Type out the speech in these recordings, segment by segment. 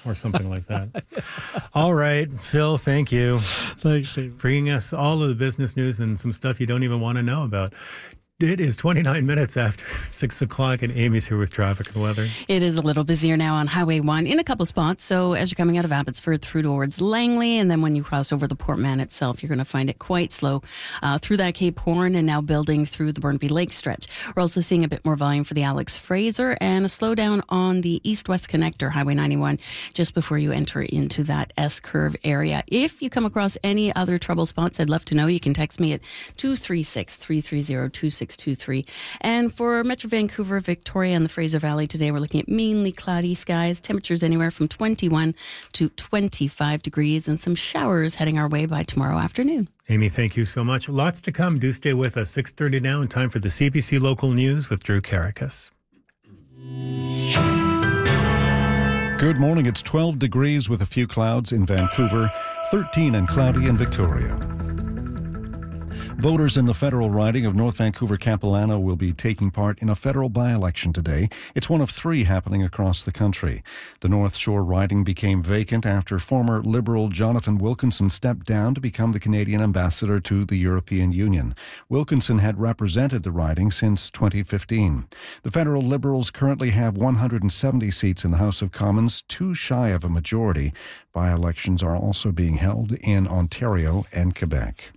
or something like that. All right, Phil, thank you. Thanks, Steve. Bringing us all of the business news and some stuff you don't even want to know about. It is 29 minutes after 6 o'clock, and Amy's here with traffic and weather. It is a little busier now on Highway 1 in a couple spots. So as you're coming out of Abbotsford through towards Langley, and then when you cross over the Port Mann itself, you're going to find it quite slow through that Cape Horn and now building through the Burnaby Lake stretch. We're also seeing a bit more volume for the Alex Fraser and a slowdown on the east-west connector, Highway 91, just before you enter into that S-curve area. If you come across any other trouble spots, I'd love to know. You can text me at 236-330-2623. And for Metro Vancouver, Victoria, and the Fraser Valley today, we're looking at mainly cloudy skies, temperatures anywhere from 21 to 25 degrees, and some showers heading our way by tomorrow afternoon. Amy, thank you so much. Lots to come. Do stay with us. 6:30 now, and time for the CBC Local News with Drew Karakas. Good morning. It's 12 degrees with a few clouds in Vancouver, 13 and cloudy in Victoria. Voters in the federal riding of North Vancouver-Capilano will be taking part in a federal by-election today. It's one of 3 happening across the country. The North Shore riding became vacant after former Liberal Jonathan Wilkinson stepped down to become the Canadian ambassador to the European Union. Wilkinson had represented the riding since 2015. The federal Liberals currently have 170 seats in the House of Commons, 2 shy of a majority. By-elections are also being held in Ontario and Quebec.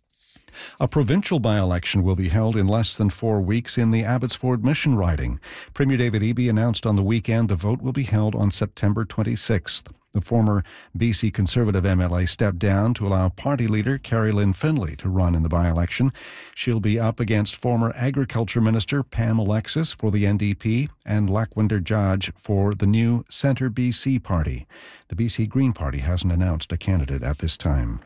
A provincial by-election will be held in less than 4 weeks in the Abbotsford Mission riding. Premier David Eby announced on the weekend the vote will be held on September 26th. The former BC Conservative MLA stepped down to allow party leader Carrie Lynn Findlay to run in the by-election. She'll be up against former Agriculture Minister Pam Alexis for the NDP and Lakhwinder Judge for the new Centre BC Party. The BC Green Party hasn't announced a candidate at this time.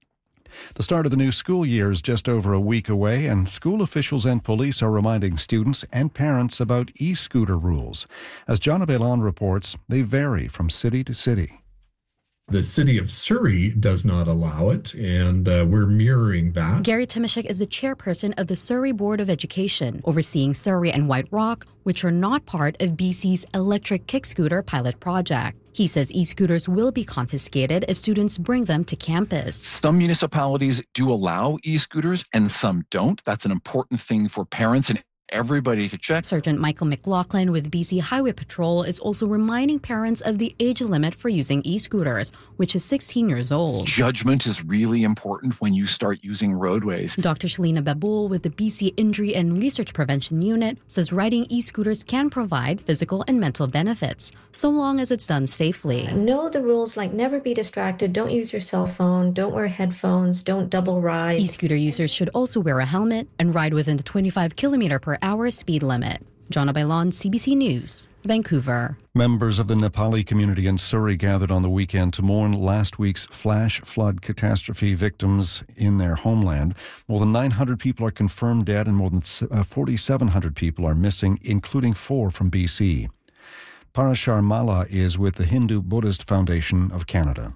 The start of the new school year is just over a week away, and school officials and police are reminding students and parents about e-scooter rules. As John Abelon reports, they vary from city to city. The city of Surrey does not allow it, and we're mirroring that. Gary Timashek is the chairperson of the Surrey Board of Education, overseeing Surrey and White Rock, which are not part of BC's electric kick scooter pilot project. He says e-scooters will be confiscated if students bring them to campus. Some municipalities do allow e-scooters and some don't. That's an important thing for parents and everybody to check. Sergeant Michael McLaughlin with BC Highway Patrol is also reminding parents of the age limit for using e-scooters, which is 16 years old. Judgment is really important when you start using roadways. Dr. Shalina Baboul with the BC Injury and Research Prevention Unit says riding e-scooters can provide physical and mental benefits, so long as it's done safely. Know the rules like never be distracted, don't use your cell phone, don't wear headphones, don't double ride. E-scooter users should also wear a helmet and ride within the 25 kilometer per hour speed limit. John Bailon, CBC News, Vancouver. Members of the Nepali community in Surrey gathered on the weekend to mourn last week's flash flood catastrophe victims in their homeland. More than 900 people are confirmed dead and more than 4,700 people are missing, including 4 from BC. Parashar Mala is with the Hindu Buddhist Foundation of Canada.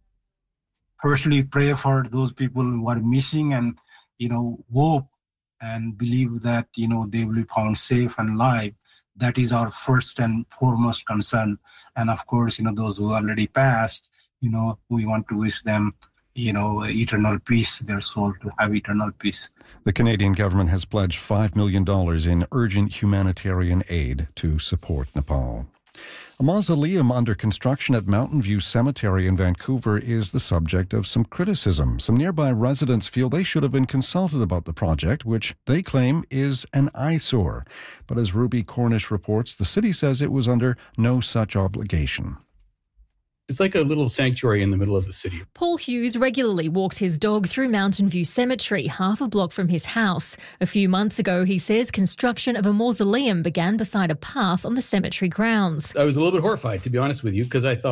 Personally pray for those people who are missing and, hope and believe that, they will be found safe and alive. That is our first and foremost concern. And of course, those who already passed, we want to wish them, eternal peace, their soul to have eternal peace. The Canadian government has pledged $5 million in urgent humanitarian aid to support Nepal. A mausoleum under construction at Mountain View Cemetery in Vancouver is the subject of some criticism. Some nearby residents feel they should have been consulted about the project, which they claim is an eyesore. But as Ruby Cornish reports, the city says it was under no such obligation. It's like a little sanctuary in the middle of the city. Paul Hughes regularly walks his dog through Mountain View Cemetery, half a block from his house. A few months ago, he says construction of a mausoleum began beside a path on the cemetery grounds. I was a little bit horrified, to be honest with you, because I thought,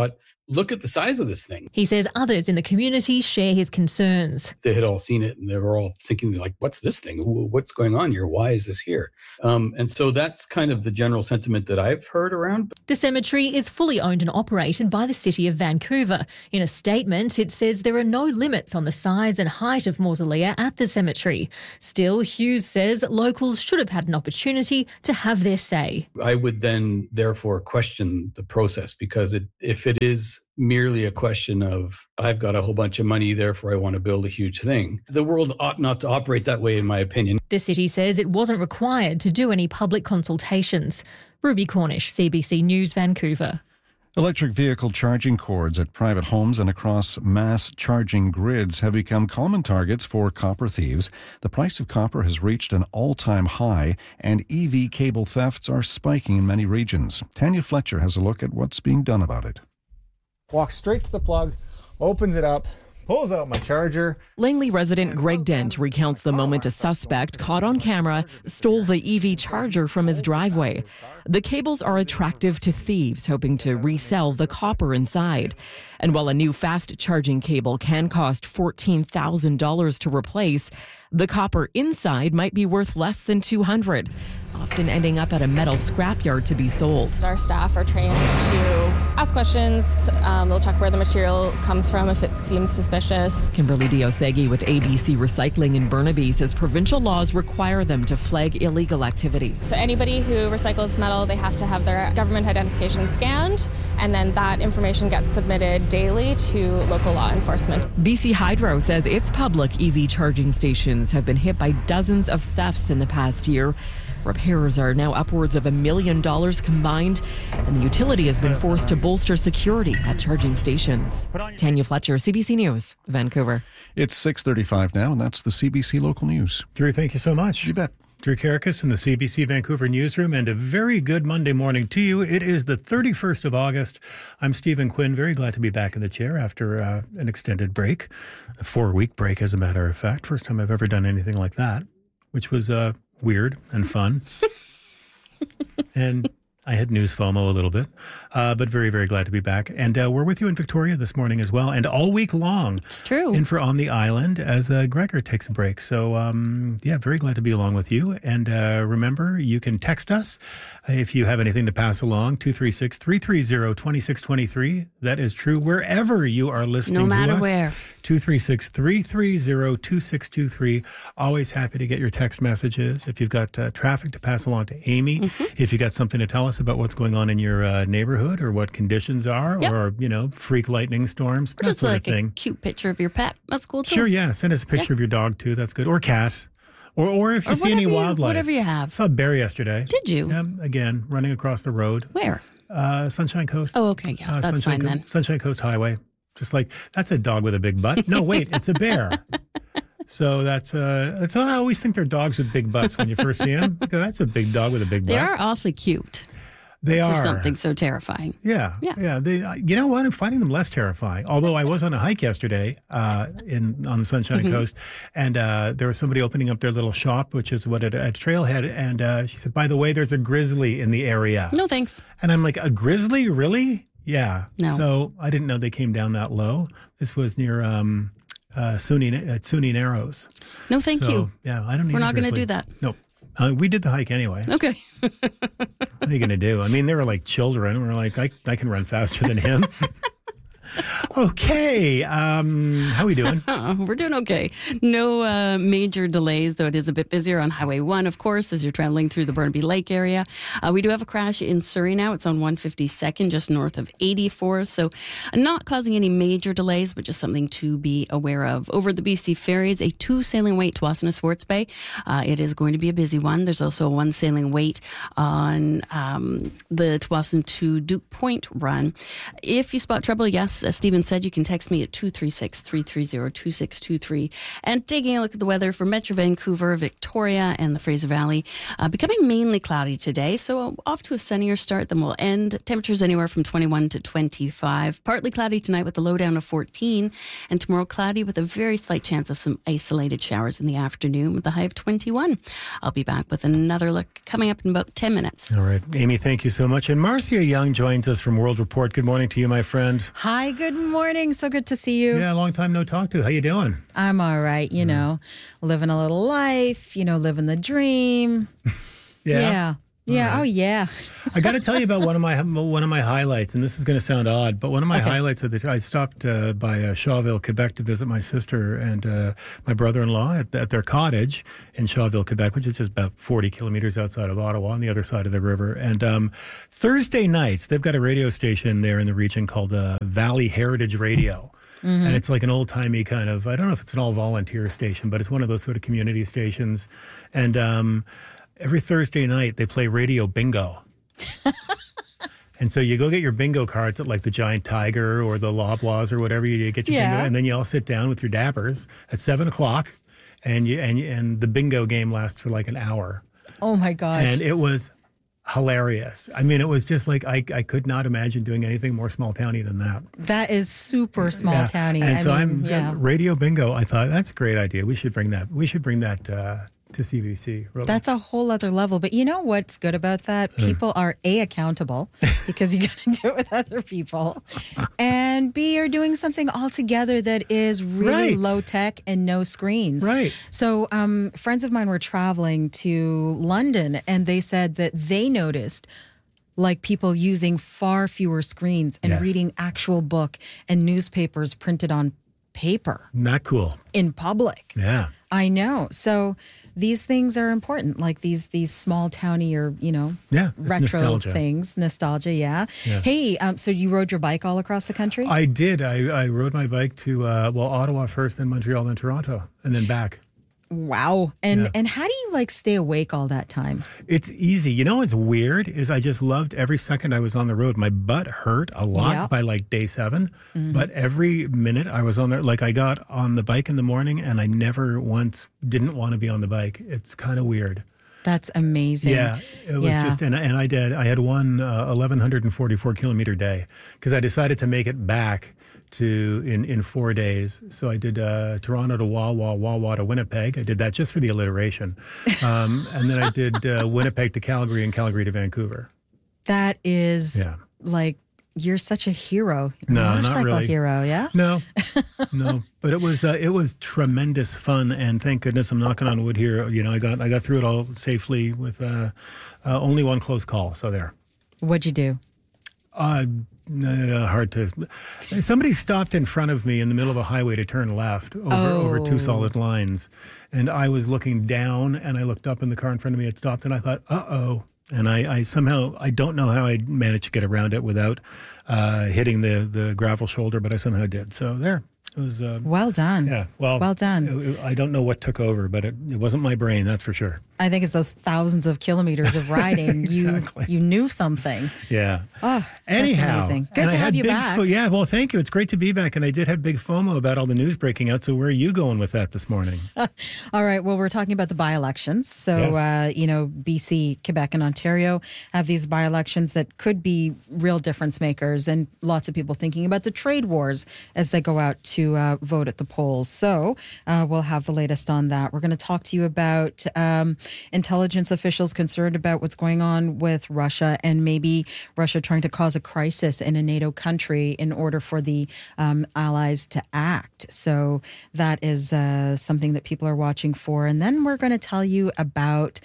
look at the size of this thing. He says others in the community share his concerns. They had all seen it and they were all thinking like, what's this thing? What's going on here? Why is this here? And so that's kind of the general sentiment that I've heard around. The cemetery is fully owned and operated by the City of Vancouver. In a statement, it says there are no limits on the size and height of mausolea at the cemetery. Still, Hughes says locals should have had an opportunity to have their say. I would then therefore question the process, because if it is merely a question of, I've got a whole bunch of money, therefore I want to build a huge thing, the world ought not to operate that way, in my opinion. The city says it wasn't required to do any public consultations. Ruby Cornish, CBC News, Vancouver. Electric vehicle charging cords at private homes and across mass charging grids have become common targets for copper thieves. The price of copper has reached an all-time high, and EV cable thefts are spiking in many regions. Tanya Fletcher has a look at what's being done about it. Walks straight to the plug, opens it up, pulls out my charger. Langley resident Greg Dent recounts the moment a suspect caught on camera stole the EV charger from his driveway. The cables are attractive to thieves hoping to resell the copper inside. And while a new fast charging cable can cost $14,000 to replace, the copper inside might be worth less than $200, often ending up at a metal scrapyard to be sold. Our staff are trained to ask questions. They'll check where the material comes from if it seems suspicious. Kimberly Diosegi with ABC Recycling in Burnaby says provincial laws require them to flag illegal activity. So anybody who recycles metal, they have to have their government identification scanned, and then that information gets submitted daily to local law enforcement. BC Hydro says its public EV charging stations have been hit by dozens of thefts in the past year. Repairs are now upwards of $1 million combined, and the utility has been forced to bolster security at charging stations. Tanya Fletcher, CBC News, Vancouver. It's 6:35 now, and that's the CBC Local News. Drew, thank you so much. You bet. Drew Karakis in the CBC Vancouver newsroom, and a very good Monday morning to you. It is the 31st of August. I'm Stephen Quinn, very glad to be back in the chair after an extended break, a 4-week break, as a matter of fact. First time I've ever done anything like that, which was weird and fun. And I had news FOMO a little bit, but very, very glad to be back. And we're with you in Victoria this morning as well, and all week long. It's true. In for On the Island as Gregor takes a break. So, very glad to be along with you. And remember, you can text us if you have anything to pass along, 236-330-2623. That is true wherever you are listening to us. No matter where. 236-330-2623. Always happy to get your text messages. If you've got traffic to pass along to Amy, if you got something to tell us about what's going on in your neighborhood or what conditions are, or, freak lightning storms, or just like a cute picture of your pet. That's cool too. Sure, yeah. Send us a picture of your dog too. That's good. Or cat. Or if you see any wildlife. Whatever you have. I saw a bear yesterday. Did you? Yeah, again, running across the road. Where? Sunshine Coast. Oh, okay. Yeah, that's fine then. Sunshine Coast Highway. Just like, that's a dog with a big butt. No, wait, it's a bear. So that's I always think they're dogs with big butts when you first see them. Because that's a big dog with a big butt. They are awfully cute. They are. For something so terrifying. Yeah. They, you know what? I'm finding them less terrifying. Although I was on a hike yesterday on the Sunshine Coast, and there was somebody opening up their little shop, which is at a trailhead, and she said, by the way, there's a grizzly in the area. No, thanks. And I'm like, a grizzly? Really? Yeah. No. So I didn't know they came down that low. This was near SUNY Narrows. No, thank you. Yeah, I don't need We're not going to do that. Nope. We did the hike anyway. Okay. What are you going to do? I mean, they were like children. We're like, I can run faster than him. Okay. How are we doing? We're doing okay. No major delays, though it is a bit busier on Highway 1, of course, as you're traveling through the Burnaby Lake area. We do have a crash in Surrey now. It's on 152nd, just north of 84th. So not causing any major delays, but just something to be aware of. Over the BC Ferries, a 2 sailing wait to Wasana Swartz Bay. It is going to be a busy one. There's also a 1 sailing wait on the Tsawwassen to Duke Point run. If you spot trouble, yes, Stephen Stephen said, you can text me at 236-330-2623. And taking a look at the weather for Metro Vancouver, Victoria, and the Fraser Valley, becoming mainly cloudy today. So off to a sunnier start than we'll end. Temperatures anywhere from 21 to 25. Partly cloudy tonight with a low down of 14. And tomorrow cloudy with a very slight chance of some isolated showers in the afternoon with a high of 21. I'll be back with another look coming up in about 10 minutes. All right. Amy, thank you so much. And Marcia Young joins us from World Report. Good morning to you, my friend. Hi, good morning. So good to see you. Yeah, long time no talk to. How you doing? I'm all right, you know, living a little life, living the dream. Yeah. Yeah. Right. Oh, yeah. I got to tell you about one of my highlights, and this is going to sound odd, but one of my highlights of I stopped by Shawville, Quebec, to visit my sister and my brother-in-law at their cottage in Shawville, Quebec, which is just about 40 kilometers outside of Ottawa on the other side of the river. And Thursday nights, they've got a radio station there in the region called Valley Heritage Radio. Mm-hmm. And it's like an old-timey kind of, I don't know if it's an all-volunteer station, but it's one of those sort of community stations. And every Thursday night, they play radio bingo. And so you go get your bingo cards at like the Giant Tiger or the Loblaws or whatever. You get your bingo, and then you all sit down with your dappers at 7 o'clock, and the bingo game lasts for like an hour. Oh, my gosh. And it was hilarious. I mean, it was just like I could not imagine doing anything more small towny than that. That is super small towny. And radio bingo. I thought that's a great idea. We should bring that. To CBC. Really. That's a whole other level. But you know what's good about that? People are A, accountable because you're going to do it with other people. And B, you're doing something altogether that is really low tech and no screens. Right. So friends of mine were traveling to London and they said that they noticed like people using far fewer screens and reading actual book and newspapers printed on paper. Not cool. In public. Yeah. I know. So these things are important, like these small towny or, retro nostalgia. things. Nostalgia, yeah. Hey, so you rode your bike all across the country? I did. I rode my bike to, Ottawa first, then Montreal, then Toronto, and then back. Wow. And how do you stay awake all that time? It's easy. You know what's weird is I just loved every second I was on the road. My butt hurt a lot by day 7, but every minute I was on there, I got on the bike in the morning and I never once didn't want to be on the bike. It's kind of weird. That's amazing. Yeah, it was just, and I had one 1,144 kilometer day because I decided to make it back in 4 days. So I did Toronto to Wawa, Wawa to Winnipeg. I did that just for the alliteration. And then I did Winnipeg to Calgary and Calgary to Vancouver. That is you're such a hero. No, not really. Hero, yeah? No. But it was tremendous fun, and thank goodness I'm knocking on wood here. I got through it all safely with only one close call. So there. What'd you do? Hard to. Somebody stopped in front of me in the middle of a highway to turn left over 2 solid lines, and I was looking down, and I looked up, and the car in front of me had stopped, and I thought, uh-oh. And I somehow, I don't know how I managed to get around it without hitting the gravel shoulder, but I somehow did. So there. It was well done. Yeah, well done. I don't know what took over, but it wasn't my brain, that's for sure. I think it's those thousands of kilometers of riding. Exactly. You knew something. Yeah. Oh, anyhow, that's amazing. Good to have you back. Yeah, well, thank you. It's great to be back, and I did have big FOMO about all the news breaking out. So where are you going with that this morning? All right. Well, we're talking about the by-elections. So, BC, Quebec, and Ontario have these by-elections that could be real difference makers, and lots of people thinking about the trade wars as they go out to vote at the polls. So we'll have the latest on that. We're going to talk to you about intelligence officials concerned about what's going on with Russia and maybe Russia trying to cause a crisis in a NATO country in order for the allies to act. So that is something that people are watching for. And then we're going to tell you about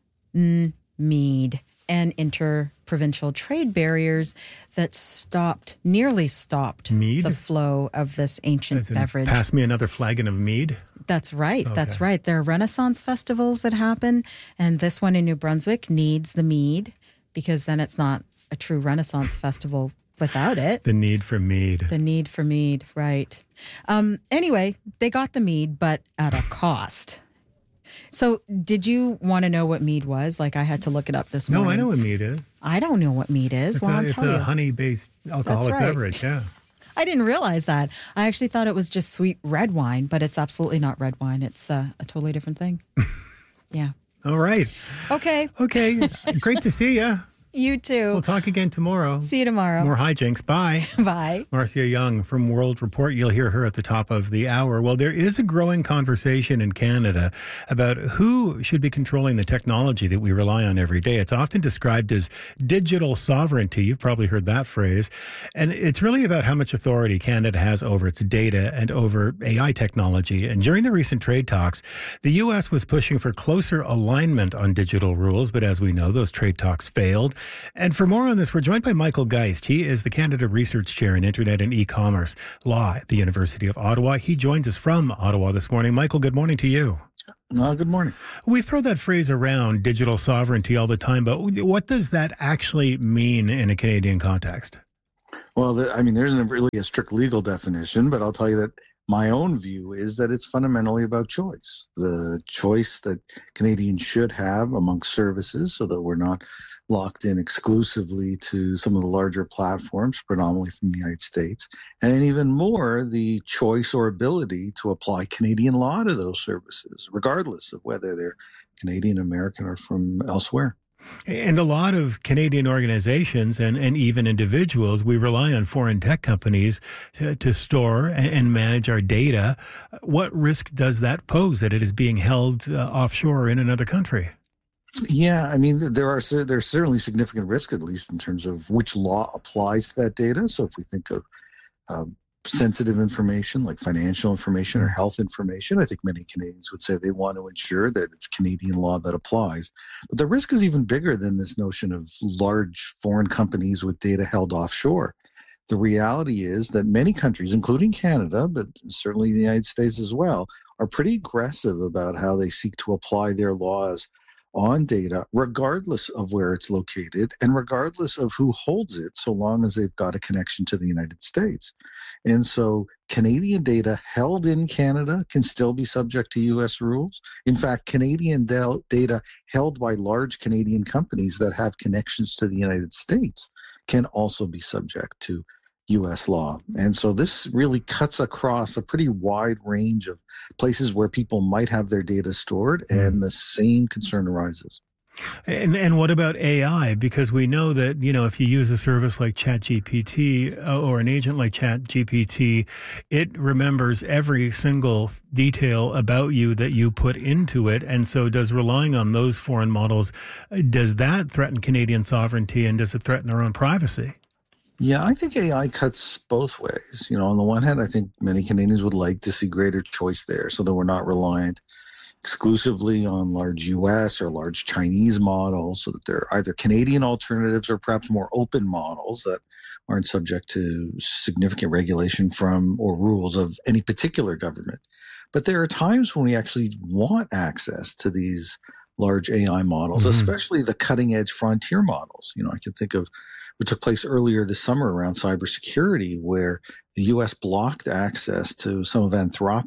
mead and interprovincial trade barriers that nearly stopped mead? The flow of this ancient beverage. Pass me another flagon of mead? That's right. Okay. That's right. There are Renaissance festivals that happen, and this one in New Brunswick needs the mead because then it's not a true Renaissance festival without it. The need for mead. The need for mead, right. Anyway, they got the mead, but at a cost. So did you want to know what mead was? I had to look it up this morning. No, I know what mead is. I don't know what mead is. It's a honey-based alcoholic beverage, yeah. I didn't realize that. I actually thought it was just sweet red wine, but it's absolutely not red wine. It's a totally different thing. Yeah. All right. Okay. Great to see you. You too. We'll talk again tomorrow. See you tomorrow. More hijinks. Bye. Bye. Marcia Young from World Report. You'll hear her at the top of the hour. Well, there is a growing conversation in Canada about who should be controlling the technology that we rely on every day. It's often described as digital sovereignty. You've probably heard that phrase. And it's really about how much authority Canada has over its data and over AI technology. And during the recent trade talks, the U.S. was pushing for closer alignment on digital rules. But as we know, those trade talks failed. And for more on this, we're joined by Michael Geist. He is the Canada Research Chair in Internet and E-commerce Law at the University of Ottawa. He joins us from Ottawa this morning. Michael, good morning to you. Good morning. We throw that phrase around, digital sovereignty, all the time, but what does that actually mean in a Canadian context? Well, there isn't really a strict legal definition, but I'll tell you that my own view is that it's fundamentally about choice. The choice that Canadians should have amongst services so that we're not locked in exclusively to some of the larger platforms, predominantly from the United States, and even more, the choice or ability to apply Canadian law to those services, regardless of whether they're Canadian, American, or from elsewhere. And a lot of Canadian organizations and even individuals, we rely on foreign tech companies to store and manage our data. What risk does that pose that it is being held offshore in another country? Yeah, there's certainly significant risk, at least in terms of which law applies to that data. So if we think of sensitive information like financial information or health information, I think many Canadians would say they want to ensure that it's Canadian law that applies. But the risk is even bigger than this notion of large foreign companies with data held offshore. The reality is that many countries, including Canada, but certainly the United States as well, are pretty aggressive about how they seek to apply their laws on data, regardless of where it's located and regardless of who holds it, so long as they've got a connection to the United States. And so Canadian data held in Canada can still be subject to U.S. rules. In fact, Canadian data held by large Canadian companies that have connections to the United States can also be subject to U.S. law. And so this really cuts across a pretty wide range of places where people might have their data stored, and the same concern arises. And what about AI? Because we know that, if you use a service like ChatGPT or an agent like ChatGPT, it remembers every single detail about you that you put into it. And so does relying on those foreign models, does that threaten Canadian sovereignty, and does it threaten our own privacy? Yeah, I think AI cuts both ways. On the one hand, I think many Canadians would like to see greater choice there so that we're not reliant exclusively on large US or large Chinese models, so that they're either Canadian alternatives or perhaps more open models that aren't subject to significant regulation from or rules of any particular government. But there are times when we actually want access to these large AI models, especially the cutting edge frontier models. I can think of what took place earlier this summer around cybersecurity, where the U.S. blocked access to some of one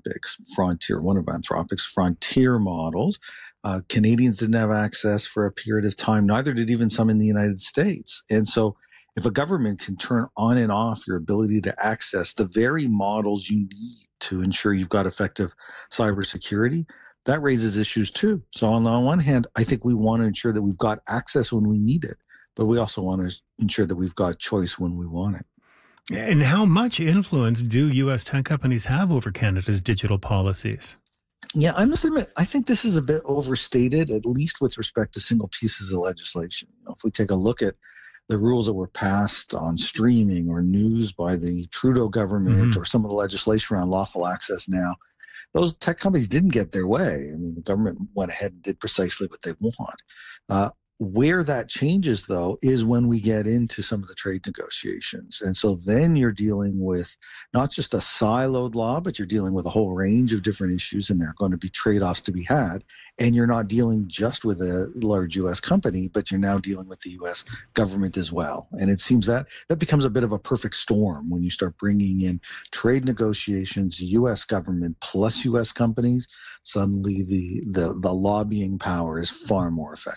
of Anthropic's frontier models. Canadians didn't have access for a period of time, neither did even some in the United States. And so if a government can turn on and off your ability to access the very models you need to ensure you've got effective cybersecurity, that raises issues too. So on the one hand, I think we want to ensure that we've got access when we need it, but we also want to ensure that we've got choice when we want it. And how much influence do U.S. tech companies have over Canada's digital policies? Yeah, I must admit, I think this is a bit overstated, at least with respect to single pieces of legislation. If we take a look at the rules that were passed on streaming or news by the Trudeau government, or some of the legislation around lawful access now, those tech companies didn't get their way. The government went ahead and did precisely what they want. Where that changes, though, is when we get into some of the trade negotiations. And so then you're dealing with not just a siloed law, but you're dealing with a whole range of different issues, and there are going to be trade-offs to be had. And you're not dealing just with a large U.S. company, but you're now dealing with the U.S. government as well. And it seems that becomes a bit of a perfect storm when you start bringing in trade negotiations, U.S. government plus U.S. companies. Suddenly the lobbying power is far more effective.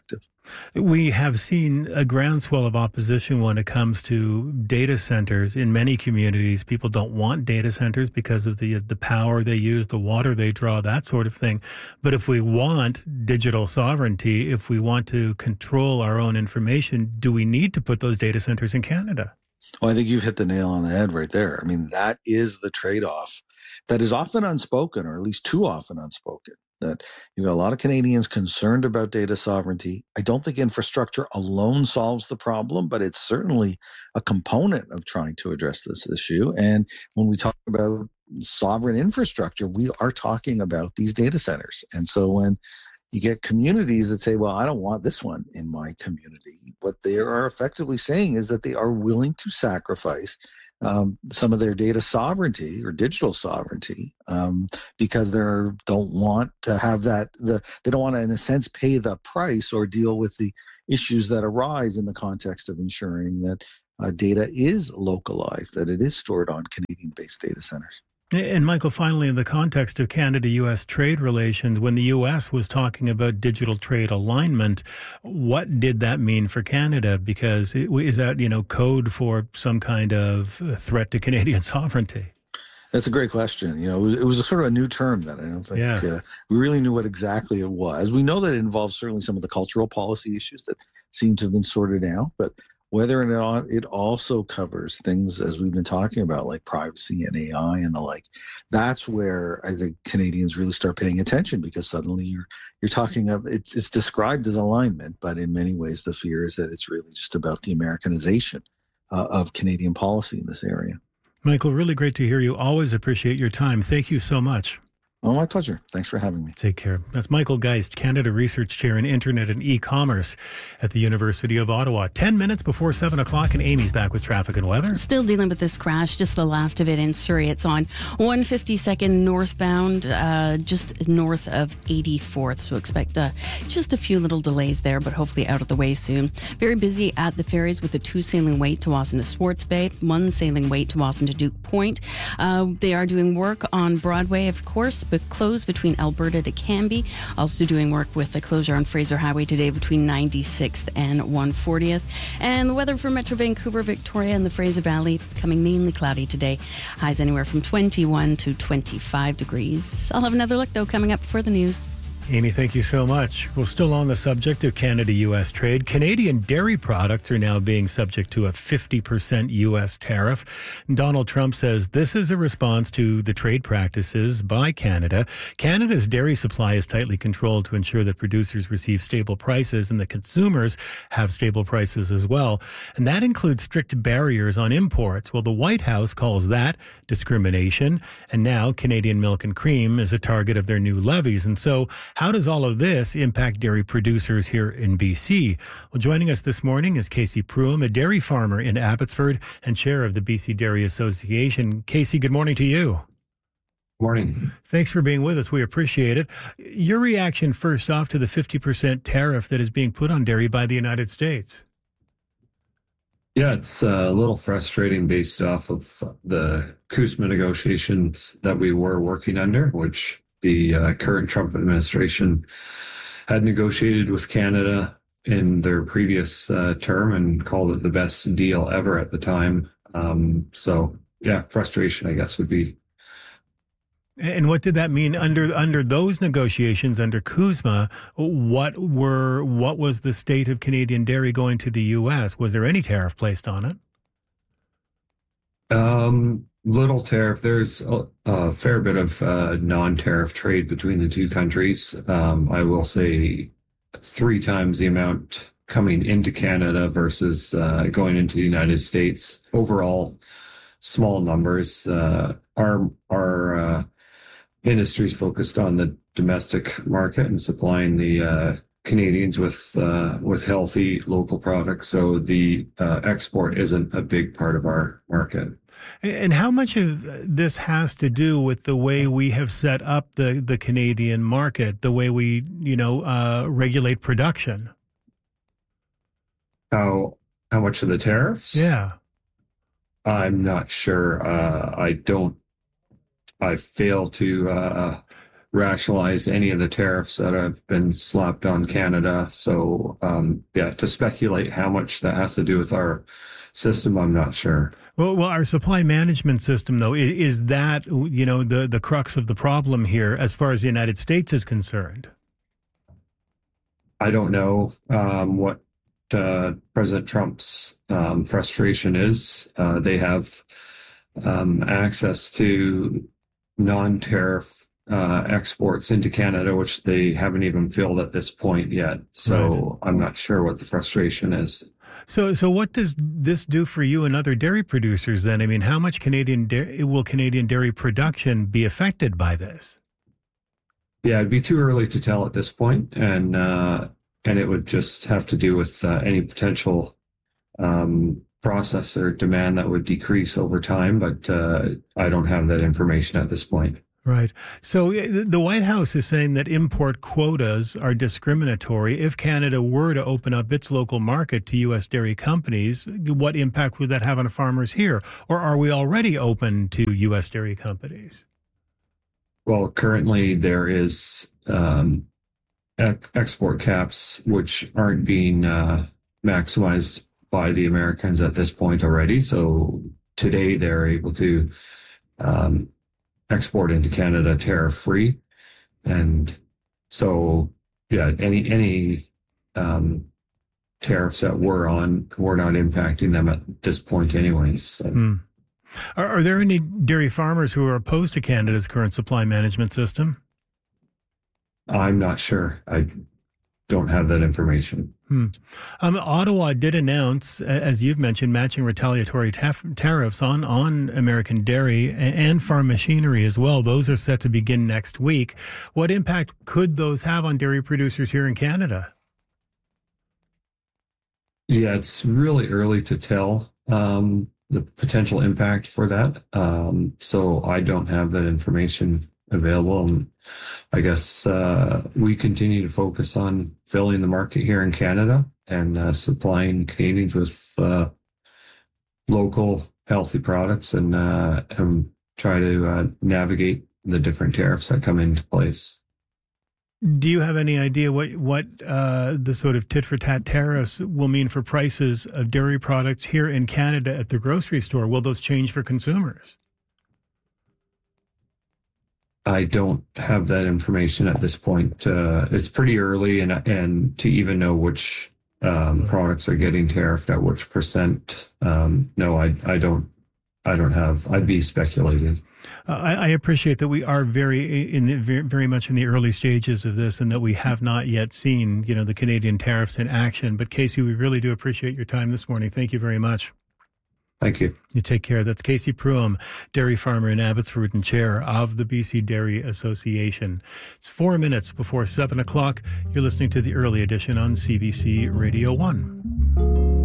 We have seen a groundswell of opposition when it comes to data centers in many communities. People don't want data centers because of the power they use, the water they draw, that sort of thing. But if we want digital sovereignty, if we want to control our own information, do we need to put those data centers in Canada? Well, I think you've hit the nail on the head right there. I mean, that is the trade-off that is often unspoken, or at least too often unspoken. That you've got a lot of Canadians concerned about data sovereignty. I don't think infrastructure alone solves the problem, but it's certainly a component of trying to address this issue. And when we talk about sovereign infrastructure, we are talking about these data centers. And so when you get communities that say, well, I don't want this one in my community, what they are effectively saying is that they are willing to sacrifice some of their data sovereignty or digital sovereignty because they don't want to have that. They don't want to, in a sense, pay the price or deal with the issues that arise in the context of ensuring that data is localized, that it is stored on Canadian-based data centers. And Michael, finally, in the context of Canada-U.S. trade relations, when the U.S. was talking about digital trade alignment, what did that mean for Canada? Because is that, code for some kind of threat to Canadian sovereignty? That's a great question. It was a sort of a new term that I don't think we really knew what exactly it was. We know that it involves certainly some of the cultural policy issues that seem to have been sorted out, but whether or not it also covers things, as we've been talking about, like privacy and AI and the like, that's where I think Canadians really start paying attention, because suddenly you're talking of it's described as alignment, but in many ways the fear is that it's really just about the Americanization of Canadian policy in this area. Michael, really great to hear you. Always appreciate your time. Thank you so much. Oh, my pleasure. Thanks for having me. Take care. That's Michael Geist, Canada Research Chair in Internet and E-Commerce at the University of Ottawa. 10 minutes before 7 o'clock, and Amy's back with traffic and weather. Still dealing with this crash, just the last of it in Surrey. It's on 152nd northbound, just north of 84th. So expect just a few little delays there, but hopefully out of the way soon. Very busy at the ferries with a 2 sailing wait to Wassana Swartz Bay, 1 sailing wait to Wassana Duke Point. They are doing work on Broadway, of course, but closed between Alberta to Cambie. Also doing work with the closure on Fraser Highway today between 96th and 140th. And the weather for Metro Vancouver, Victoria, and the Fraser Valley coming mainly cloudy today. Highs anywhere from 21 to 25 degrees. I'll have another look, though, coming up for the news. Amy, thank you so much. Well, still on the subject of Canada-U.S. trade, Canadian dairy products are now being subject to a 50% U.S. tariff. Donald Trump says this is a response to the trade practices by Canada. Canada's dairy supply is tightly controlled to ensure that producers receive stable prices and that consumers have stable prices as well. And that includes strict barriers on imports. Well, the White House calls that discrimination. And now Canadian Milk and Cream is a target of their new levies. And so how does all of this impact dairy producers here in BC? Well, joining us this morning is Casey Pruim, a dairy farmer in Abbotsford and chair of the BC Dairy Association. Casey, good morning to you. Morning. Thanks for being with us. We appreciate it. Your reaction first off to the 50% tariff that is being put on dairy by the United States. Yeah, it's a little frustrating based off of the CUSMA negotiations that we were working under, which the current Trump administration had negotiated with Canada in their previous term and called it the best deal ever at the time. So, yeah, frustration, I guess, would be. And what did that mean under those negotiations under CUSMA? What was the state of Canadian dairy going to the U.S.? Was there any tariff placed on it? Little tariff. There's a fair bit of non-tariff trade between the two countries. I will say 3 times the amount coming into Canada versus going into the United States. Overall, small numbers. Our industry is focused on the domestic market and supplying the Canadians with healthy local products. So the export isn't a big part of our market. And how much of this has to do with the way we have set up the Canadian market, the way we, regulate production? How much of the tariffs? Yeah. I'm not sure. I fail to rationalize any of the tariffs that have been slapped on Canada. So, to speculate how much that has to do with our system, I'm not sure. Well, our supply management system, though, is that, the crux of the problem here as far as the United States is concerned? I don't know what President Trump's frustration is. They have access to non-tariff exports into Canada, which they haven't even filled at this point yet. So I'm not sure what the frustration is. So what does this do for you and other dairy producers then? I mean, how much will Canadian dairy production be affected by this? Yeah, it'd be too early to tell at this point, and it would just have to do with any potential processor demand that would decrease over time, but I don't have that information at this point. Right. So the White House is saying that import quotas are discriminatory. If Canada were to open up its local market to U.S. dairy companies, what impact would that have on farmers here? Or are we already open to U.S. dairy companies? Well, currently there is export caps which aren't being maximized by the Americans at this point already. So today they're able to export into Canada tariff-free. And so, any tariffs that we're on, we're not impacting them at this point anyways. So. Are there any dairy farmers who are opposed to Canada's current supply management system? I'm not sure. I don't have that information. Ottawa did announce, as you've mentioned, matching retaliatory tariffs on American dairy and farm machinery as well. Those are set to begin next week. What impact could those have on dairy producers here in Canada? Yeah, it's really early to tell the potential impact for that. So I don't have that information available. And I guess we continue to focus on filling the market here in Canada and supplying Canadians with local healthy products and try to navigate the different tariffs that come into place. Do you have any idea what the sort of tit-for-tat tariffs will mean for prices of dairy products here in Canada at the grocery store? Will those change for consumers? I don't have that information at this point. It's pretty early, and to even know which products are getting tariffed at which percent. No, I don't have. I'd be speculating. I appreciate that we are very much in the early stages of this, and that we have not yet seen the Canadian tariffs in action. But Casey, we really do appreciate your time this morning. Thank you very much. Thank you. You take care. That's Casey Pruitt, dairy farmer in Abbotsford and chair of the BC Dairy Association. It's 4 minutes before 7 o'clock. You're listening to the early edition on CBC Radio 1.